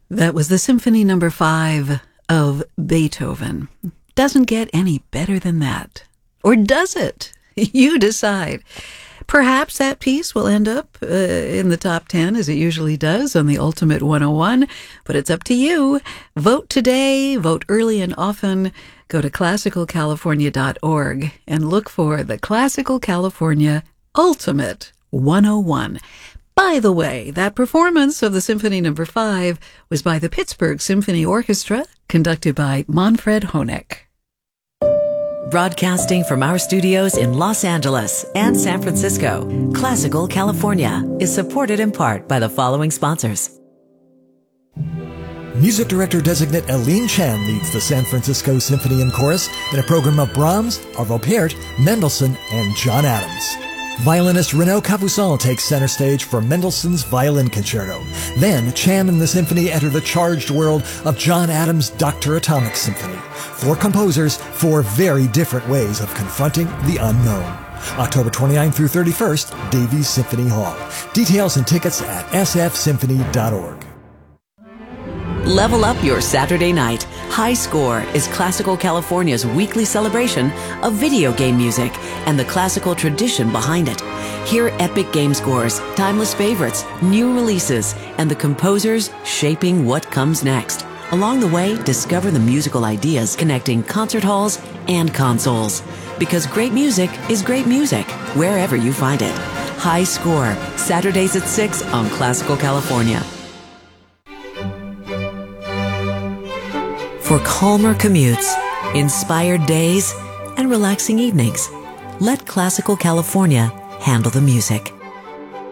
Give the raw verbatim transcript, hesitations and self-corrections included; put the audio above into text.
That was the Symphony Number Five of Beethoven. Doesn't get any better than that. Or does it? You decide. Perhaps that piece will end up uh, in the top ten, as it usually does on the Ultimate one oh one, but it's up to you. Vote today, vote early and often. Go to classical california dot org and look for the Classical California Ultimate one oh one. By the way, that performance of the Symphony Number Five was by the Pittsburgh Symphony Orchestra, conducted by Manfred Honeck. Broadcasting from our studios in Los Angeles and San Francisco, Classical California is supported in part by the following sponsors. Music director-designate Aline Chan leads the San Francisco Symphony and Chorus in a program of Brahms, Arvo Pärt, Mendelssohn, and John Adams. Violinist Renaud Capuçon takes center stage for Mendelssohn's Violin Concerto. Then, Chan and the symphony enter the charged world of John Adams' Doctor Atomic Symphony. Four composers, four very different ways of confronting the unknown. October twenty-ninth through thirty-first, Davies Symphony Hall. Details and tickets at s f symphony dot org. Level up your Saturday night. High Score is Classical California's weekly celebration of video game music and the classical tradition behind it. Hear epic game scores, timeless favorites, new releases, and the composers shaping what comes next. Along the way, discover the musical ideas connecting concert halls and consoles. Because great music is great music, wherever you find it. High Score, Saturdays at six on Classical California. For calmer commutes, inspired days, and relaxing evenings, let Classical California handle the music.